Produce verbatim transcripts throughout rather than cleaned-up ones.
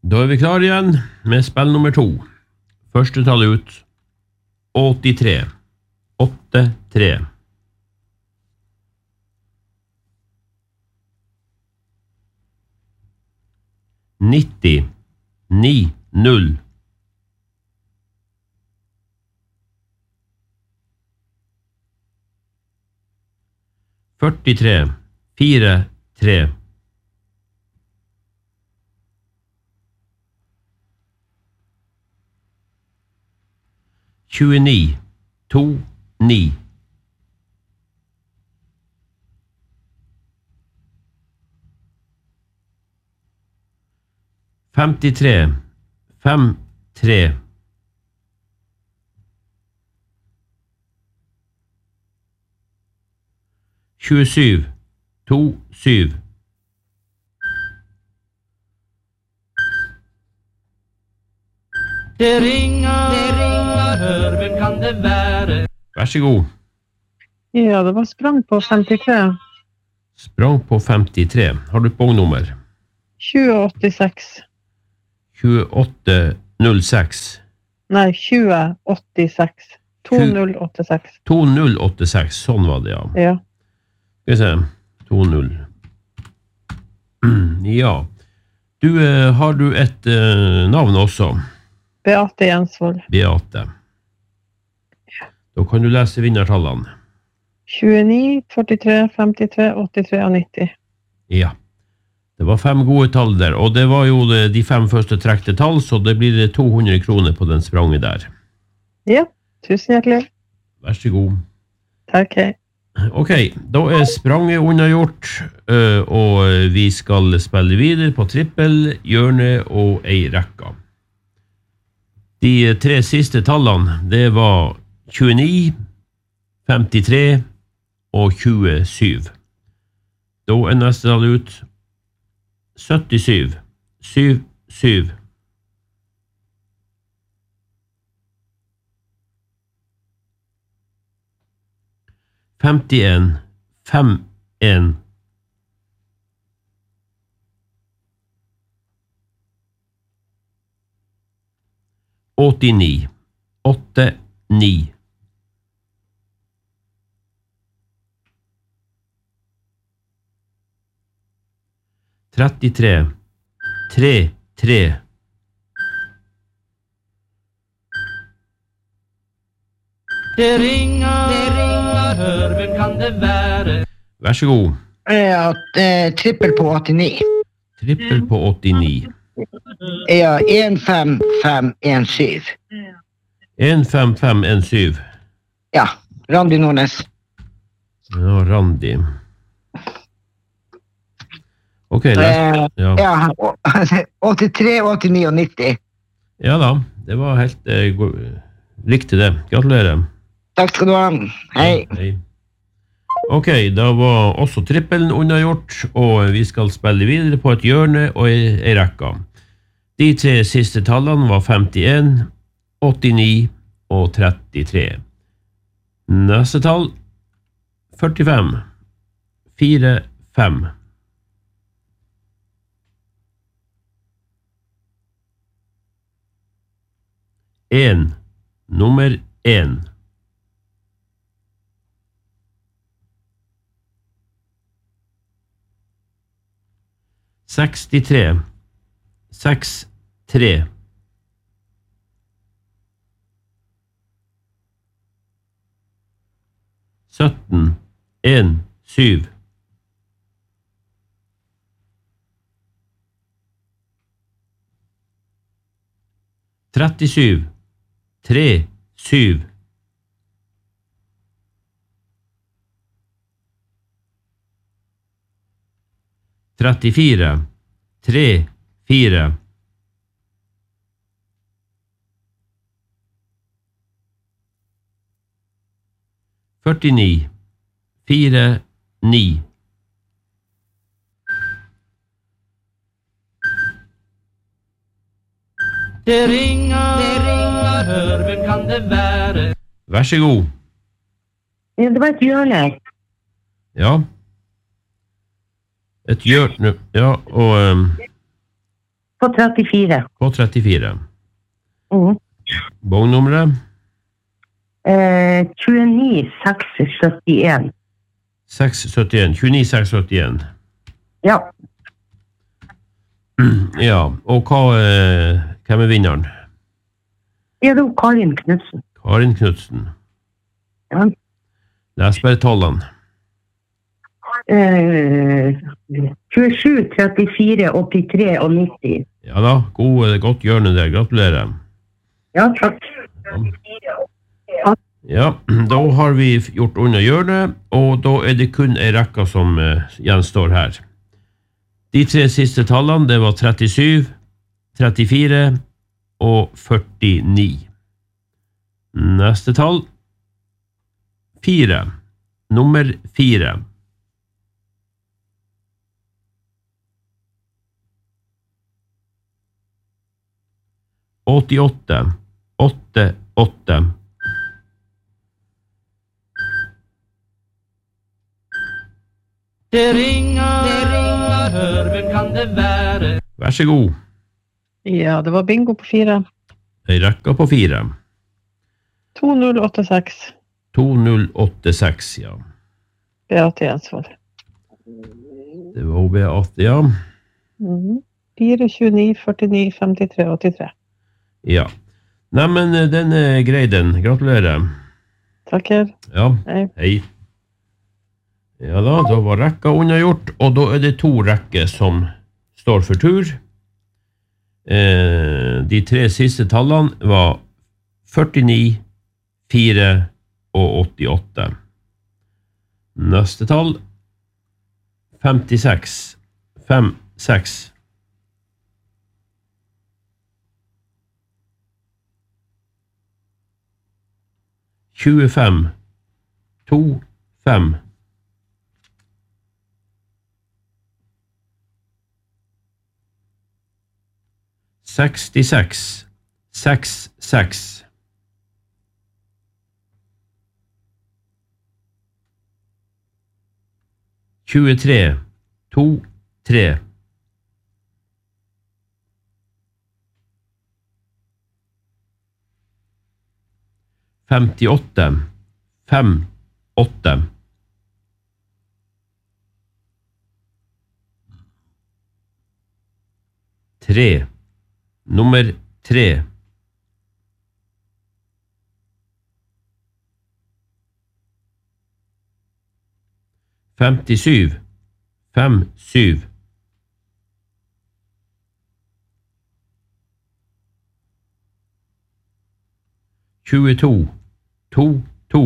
Da er vi klar igjen med spill nummer to. Første tall ut. åttitre. åtte tre. nitti. ni null. førtitre. fire tre. tjueni. to ni. femtitre. fem tre. tjuesju. to syv. Det ringer, det ringer, hør, hvem kan det være? Vær så god. Ja, det var sprang på femtitre. Sprang på femtitre. Har du et bongnummer? tjue åttiseks. tjueåtte null seks. Nei, tjue åttiseks. to null åtte seks. to null åtte seks, sånn var det, ja. Ja. Skal vi se. to null. Ja. Du, eh, har du et eh, navn også? Beate Jensvold. Beate. Da kan du lese vinnertallene. tjueni, førtitre, femtitre, åttitre og nitti. Ja. Det var fem gode tall der, og det var jo de, de fem første trekte tall, så det blir to hundre kroner på den spranget der. Ja, tusen hjertelig. Vær så god. Takk, hei. Ok, da er spranget unnagjort, øh, og vi skal spille videre på trippel, hjørne og ei rekka. De tre siste tallene, det var tjueni, femtitre og tjuesju. Da er neste tall ut syttisju, syv syv. femtien, fem en. åttini, åtte ni. trettitre, tre tre. Det ringer, det ringer, hør, hvem kan det være? Vær så god. Ja, eh, trippel på åttini. Trippel på åttini. Ja, en fem fem en syv. en fem fem en syv. Ja, Randi Nordnes. Ja, Randi. Ok, les. Eh, Ja. ja, åttitre, åttini og nitti. Ja da, det var helt eh, go- riktig det. Gratulerer. Takk skal du ha. Hei. Hei. Ok, da var også trippelen unnagjort, og vi skal spille videre på et hjørne og ei, ei rekka. De tre siste tallene var femtien, åttini og trettitre. Neste tall, førtifem, fire fem. En, nummer en. sekstitre, seks tre. sytten, en syv. trettisju, tre syv. trettifire, tre fire. førtini, fire ni. Det ringer, det ringer, hør, hvem kan det være? Vær så god. Ja, det var et hjørne. Ja. Et hjørne, ja, og um, På trettifire. På trettifire. Mm. Vognnummeret? Eh, tjueni seks syttien. seks syttien. tjueni seks syttien. Ja. Ja, og hva, eh, hvem er vinneren? Det er jo Karin Knudsen. Karin Knudsen. Ja. Les bare tallene. Eh, tjuesju, trettifire, åttitre og nitti. Ja da, god, godt hjørne der. Gratulerer. Ja, takk. Ja, da har vi gjort unna hjørnet, og da er det kun en rekke som uh, gjenstår her. De tre siste tallene, det var trettisju, trettifire og førtini. Neste tall, fire. Nummer fire. åttiåtte, åtte, åtte. Det ringer, det ringer, hør, hvem kan det være? Vær så god. Ja, det var bingo på fire. En rekke på fire. to null åtte seks. to null åtte seks, ja. Beate Jensvold. Det var Beate, ja. Mhm. fire tjueni førtini femtitre åttitre. Ja. Neimen, den er grei, den. Gratulerer. Takker. Ja, Hei. hei. Ja da, da var rekka unnagjort, og da er det to rekker som står for tur. Eh, de tre siste tallene var førtini, fire og åttiåtte. Neste tall, femtiseks, fem, seks. tjuefem, to, fem. sekstiseks, seks, seks. tjuetre, to, tre. femtiåtte, fem, åtte. Tre. Nummer tre. femtisju, fem, syv. tjueto, to, to.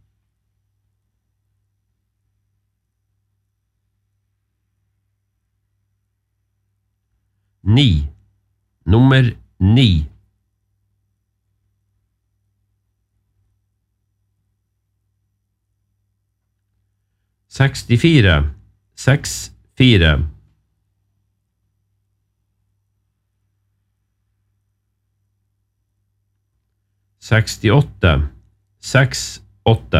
Ni. Nummer ni. sekstifire, seks, fire. sekstiåtte, seks, åtte.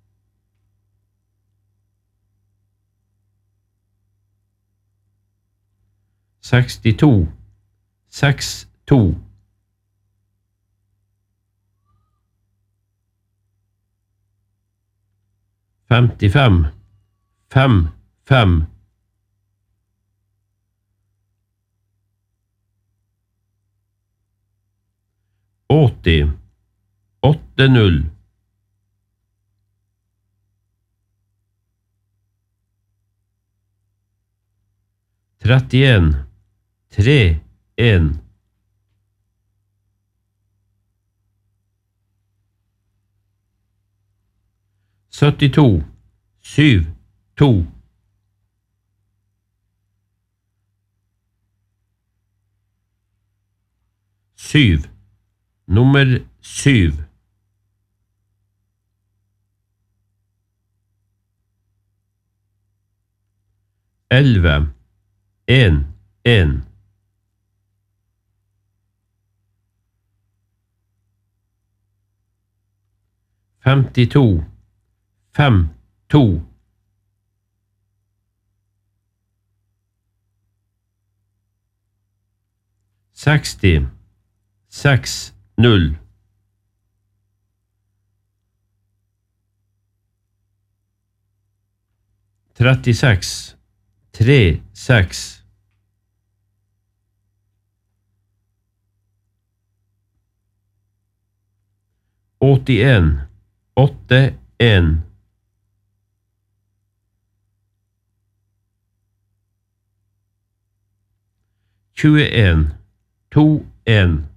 sekstito, seks, to. femtifem, fem, fem. åtti, åtte, null. trettien, tre, en. syttito, syv, to. Syv. Nummer syv. Elleve, en, en. Femtito, fem, to. seksti, seks, null. trettiseks, tre, seks. åttien, åtte, en. tjueen, to, en.